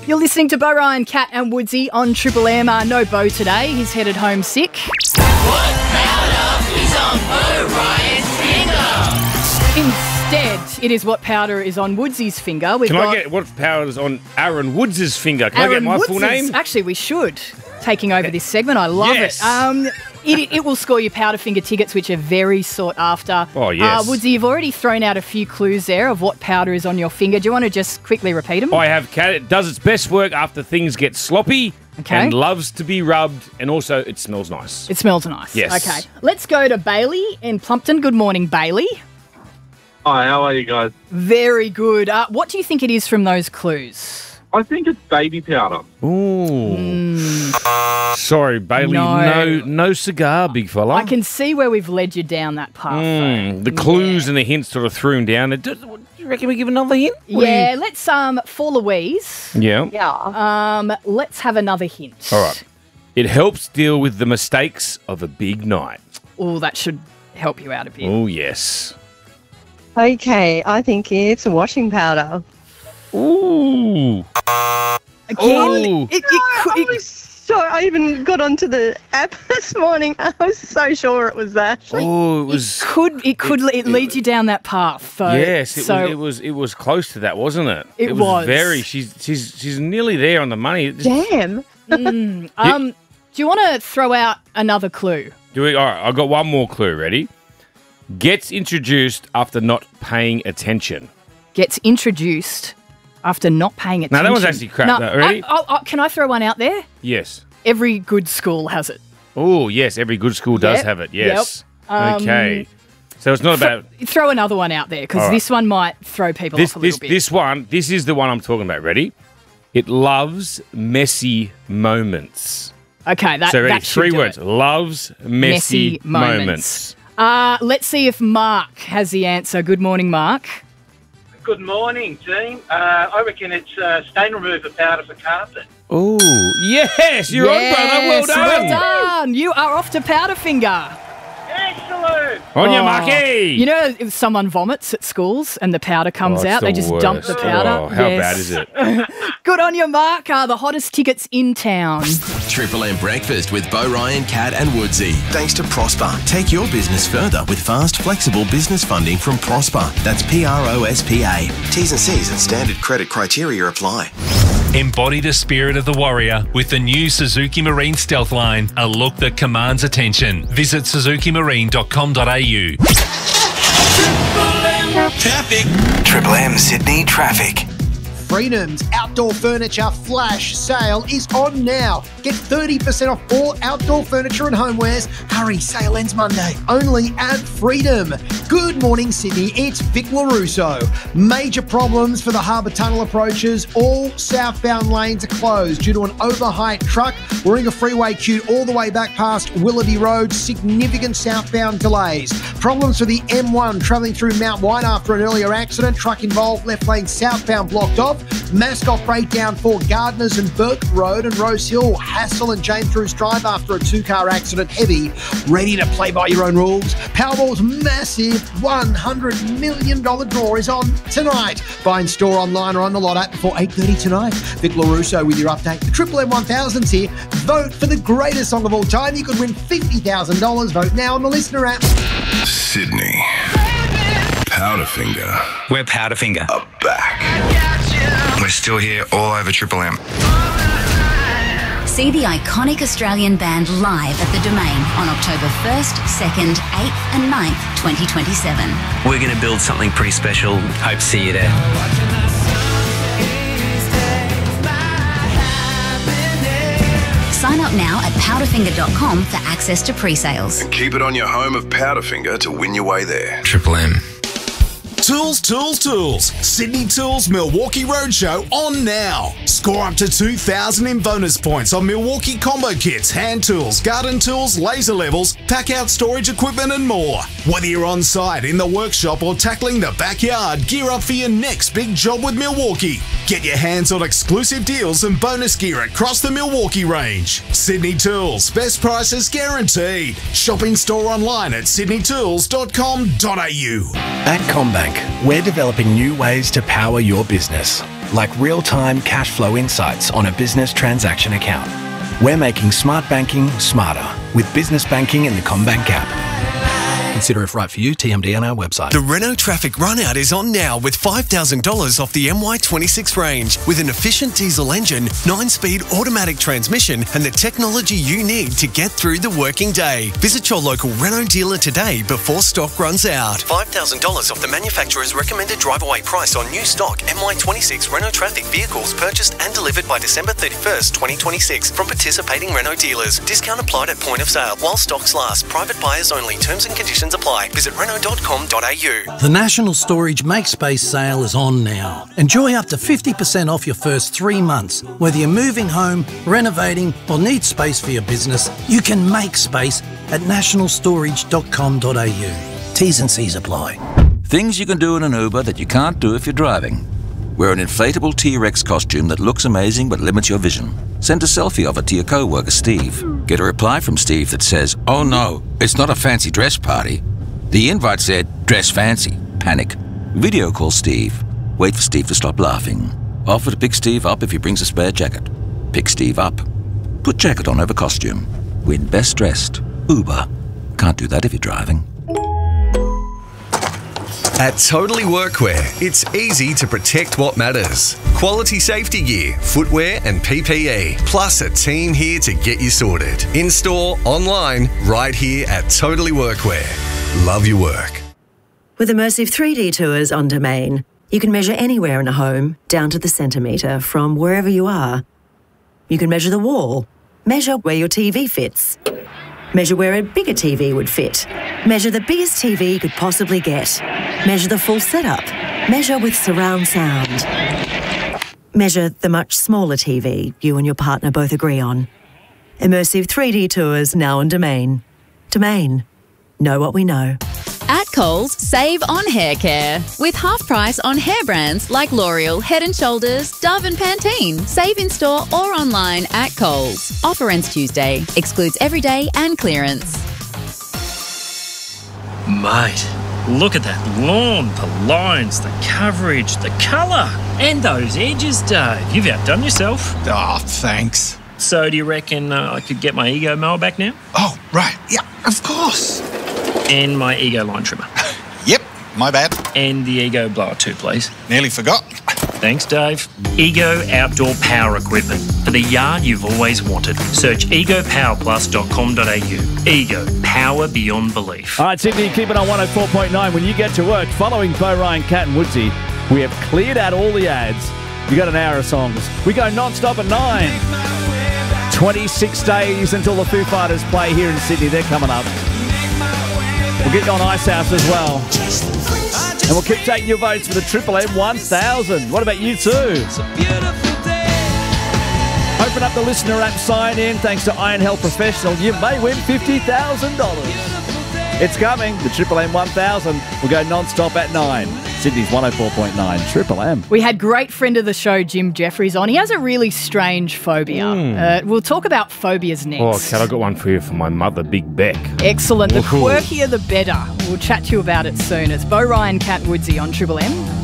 You're listening to Bo Ryan, Cat and Woodsy on Triple M. No Bo today. He's headed home sick. What powder is on Bo Ryan's finger? Instead, it is what powder is on Woodsy's finger. Can I get what powder is on Aaron Woods' finger? Can I get my full name? Actually, we should. Taking over this segment. I love it. It will score you powder finger tickets, which are very sought after. Oh, yes. Woodsy, you've already thrown out a few clues there of what powder is on your finger. Do you want to just quickly repeat them? I have, Cat. It does its best work after things get sloppy and loves to be rubbed, and also it smells nice. It smells nice. Yes. Okay. Let's go to Bailey in Plumpton. Good morning, Bailey. Hi, how are you guys? Very good. What do you think it is from those clues? I think it's baby powder. Ooh. Sorry, Bailey. No cigar, big fella. I can see where we've led you down that path. The clues and the hints sort of threw him down. Do you reckon we give another hint? Let's for Louise. Yeah. Let's have another hint. All right. It helps deal with the mistakes of a big night. Oh, that should help you out a bit. Oh, yes. Okay, I think it's washing powder. Ooh. Again, I even got onto the app this morning. I was so sure it was that. Oh, it was. It leads you down that path. Yes, it was close to that, wasn't it? It was very. She's nearly there on the money. Damn. Do you want to throw out another clue? All right, I've got one more clue. Ready? Gets introduced after not paying attention. Gets introduced after not paying attention. No, that one's actually crap. No, ready? Can I throw one out there? Yes. Every good school has it. Oh, yes. Every good school does have it. Yes. Yep. Okay. So it's not about... Throw another one out there, because this one might throw people off a little bit. This is the one I'm talking about. Ready? It loves messy moments. Okay, that ready? That should 3 do words. It. Loves messy moments. Let's see if Mark has the answer. Good morning, Mark. Good morning, team. I reckon it's stain remover powder for carpet. Oh, yes, you're on, brother. Well done. Well done. You are off to powder finger. Excellent. On your marquee. You know, if someone vomits at schools and the powder comes out, they just dump the powder. Oh, how bad is it? Good on you, Mark. The hottest tickets in town. Triple M Breakfast with Bo Ryan, Cat and Woodsy. Thanks to Prosper. Take your business further with fast, flexible business funding from Prosper. That's PROSPA. T's and C's and standard credit criteria apply. Embody the spirit of the warrior with the new Suzuki Marine Stealth Line, a look that commands attention. Visit suzukimarine.com.au. Traffic. Triple M Sydney traffic. Freedom's outdoor furniture flash sale is on now. Get 30% off all outdoor furniture and homewares. Hurry, sale ends Monday. Only at Freedom. Good morning, Sydney. It's Vic LaRusso. Major problems for the Harbour Tunnel approaches. All southbound lanes are closed due to an overheight truck. Warringah Freeway queued all the way back past Willoughby Road. Significant southbound delays. Problems for the M1 travelling through Mount White after an earlier accident. Truck involved, left lane southbound blocked off. Mascot breakdown for Gardners and Burke Road and Rose Hill. Hassel and James Drews Drive after a 2-car accident. Heavy. Ready to play by your own rules. Powerball's massive $100 million draw is on tonight. Buy in store, online or on the Lot app before 8:30 tonight. Vic LaRusso with your update. The Triple M 1000's here. Vote for the greatest song of all time. You could win $50,000. Vote now on the Listener app. Sydney. Powderfinger. We're Powderfinger. Are back. We're still here all over Triple M. See the iconic Australian band live at the Domain on October 1st, 2nd, 8th and 9th, 2027. We're going to build something pretty special. Hope to see you there. Sign up now at powderfinger.com for access to pre-sales. And keep it on your home of Powderfinger to win your way there. Triple M. Tools, Tools, Tools. Sydney Tools Milwaukee Roadshow on now. Score up to 2,000 in bonus points on Milwaukee combo kits, hand tools, garden tools, laser levels, pack out storage equipment and more. Whether you're on site, in the workshop or tackling the backyard, gear up for your next big job with Milwaukee. Get your hands on exclusive deals and bonus gear across the Milwaukee range. Sydney Tools, best prices guaranteed. Shop in store online at sydneytools.com.au. At CommBank, we're developing new ways to power your business. like real-time cash flow insights on a business transaction account. We're making smart banking smarter with business banking in the CommBank app. Consider if right for you, TMD on our website. The Renault Traffic Runout is on now with $5,000 off the MY26 range with an efficient diesel engine, 9-speed automatic transmission and the technology you need to get through the working day. Visit your local Renault dealer today before stock runs out. $5,000 off the manufacturer's recommended drive-away price on new stock MY26 Renault Traffic vehicles purchased and delivered by December 31st, 2026 from participating Renault dealers. Discount applied at point of sale while stocks last. Private buyers only. Terms and conditions apply. Visit Renault.com.au. The National Storage Make Space sale is on now. Enjoy up to 50% off your first 3 months. Whether you're moving home, renovating, or need space for your business, you can make space at nationalstorage.com.au. T's and C's apply. Things you can do in an Uber that you can't do if you're driving. Wear an inflatable T-Rex costume that looks amazing but limits your vision. Send a selfie of it to your co-worker Steve. Get a reply from Steve that says, "Oh no, it's not a fancy dress party." The invite said, "Dress fancy." Panic. Video call Steve. Wait for Steve to stop laughing. Offer to pick Steve up if he brings a spare jacket. Pick Steve up. Put jacket on over costume. Win best dressed. Uber. Can't do that if you're driving. At Totally Workwear, it's easy to protect what matters. Quality safety gear, footwear and PPE, plus a team here to get you sorted. In-store, online, right here at Totally Workwear. Love your work. With immersive 3D tours on Domain, you can measure anywhere in a home, down to the centimetre, from wherever you are. You can measure the wall, measure where your TV fits, measure where a bigger TV would fit, measure the biggest TV you could possibly get, measure the full setup, measure with surround sound, measure the much smaller TV you and your partner both agree on. Immersive 3D tours now on Domain. Domain. Know what we know. At Coles, save on hair care. With half price on hair brands like L'Oreal, Head & Shoulders, Dove and Pantene. Save in store or online at Coles. Offer ends Tuesday. Excludes everyday and clearance. Mate, look at that lawn, the lines, the coverage, the colour, and those edges, Dave. You've outdone yourself. Oh, thanks. So do you reckon I could get my Ego mower back now? Oh, right. Yeah, of course. And my Ego line trimmer. Yep, my bad. And the Ego blower too, please. Nearly forgot. Thanks, Dave. Ego outdoor power equipment for the yard you've always wanted. Search egopowerplus.com.au. Ego, power beyond belief. All right, Sydney, keep it on 104.9 when you get to work. Following Bo Ryan, Cat and Woodsy, we have cleared out all the ads. You got an hour of songs. We go non-stop at 9. 26 days until the Foo Fighters play here in Sydney. They're coming up. We'll get you on Icehouse as well. And we'll keep taking your votes for the Triple M 1000. What about you too? Open up the listener app, sign in. Thanks to Iron Health Professional, you may win $50,000. It's coming. The Triple M 1000 will go non-stop at 9. Sydney's 104.9 Triple M. We had great friend of the show, Jim Jeffries, on. He has a really strange phobia. We'll talk about phobias next. Oh, Kat, I got one for you from my mother, Big Beck. Excellent. The Woohoo. quirkier, the better. We'll chat to you about it soon. It's Bo Ryan, Cat Woodsy on Triple M.